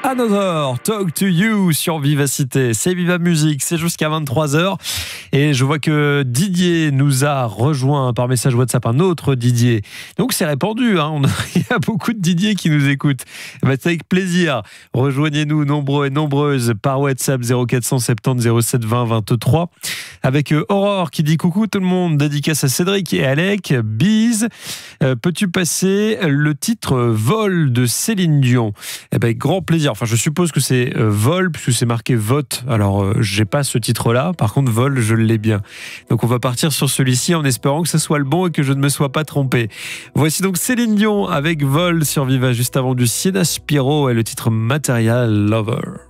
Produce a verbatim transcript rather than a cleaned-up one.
Another Talk to You sur Vivacité. C'est Viva Musique, c'est jusqu'à vingt-trois heures. Et je vois que Didier nous a rejoint par message WhatsApp, un autre Didier. Donc c'est répandu, hein. On a, il y a beaucoup de Didier qui nous écoutent. Bah, c'est avec plaisir. Rejoignez-nous nombreux et nombreuses par WhatsApp zéro quatre cent soixante-dix zéro sept vingt vingt-trois. Avec euh, Aurore qui dit coucou tout le monde, dédicace à Cédric et Alec. Bise, euh, peux-tu passer le titre Vol de Céline Dion? Eh ben, grand plaisir. Enfin, je suppose que c'est euh, Vol, puisque c'est marqué vote. Alors, euh, j'ai pas ce titre-là. Par contre, Vol, je l'ai bien. Donc, on va partir sur celui-ci en espérant que ce soit le bon et que je ne me sois pas trompé. Voici donc Céline Dion avec Vol sur Viva, juste avant du Sienna Spiro et le titre Material Lover.